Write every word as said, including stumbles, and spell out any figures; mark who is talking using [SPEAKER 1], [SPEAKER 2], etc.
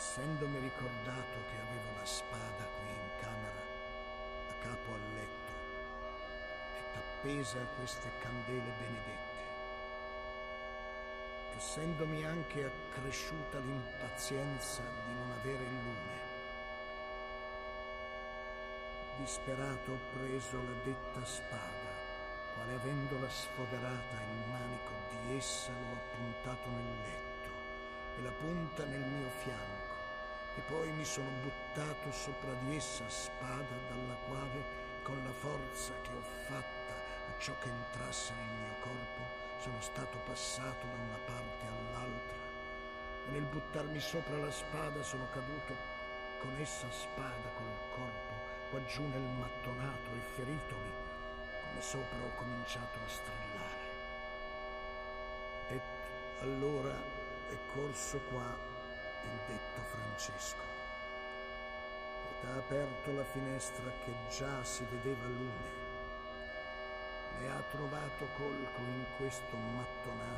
[SPEAKER 1] Essendomi ricordato che avevo la spada qui in camera, a capo al letto, ed appesa a queste candele benedette, essendomi anche accresciuta l'impazienza di non avere il lume, disperato ho preso la detta spada, quale avendola sfoderata il manico di essa l'ho appuntato nel letto e la punta nel mio fianco, e poi mi sono buttato sopra di essa spada, dalla quale con la forza che ho fatta a ciò che entrasse nel mio corpo sono stato passato da una parte all'altra, e nel buttarmi sopra la spada sono caduto con essa spada col corpo qua giù nel mattonato, e feritomi come sopra ho cominciato a strillare. E allora è corso qua il detto Francesco ed ha aperto la finestra che già si vedeva lume, ne ha trovato colco in questo mattonato